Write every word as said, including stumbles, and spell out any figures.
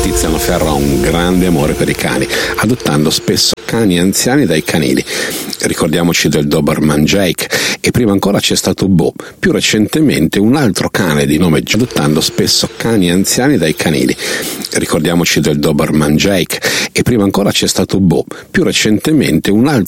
Tiziano Ferro ha un grande amore per i cani, adottando spesso cani anziani dai canili. Ricordiamoci del Doberman Jake, e prima ancora c'è stato Bo, più recentemente un altro cane di nome Jake, adottando spesso cani anziani dai canili. Ricordiamoci del Doberman Jake, e prima ancora c'è stato Bo, più recentemente un altro